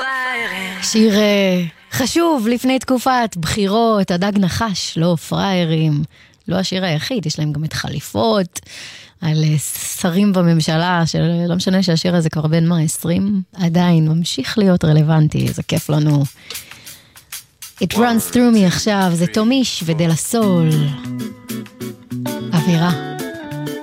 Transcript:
שיר חשוב לפני תקופת בחירות, הדג נחש, לא פריירים, לא השיר היחיד, יש להם גם את חליפות, על שרים בממשלה, שלא משנה שהשיר הזה כבר בין 120, עדיין ממשיך להיות רלוונטי, זה כיף לנו. It runs through me עכשיו, זה תומיש ודלה סול. אווירה.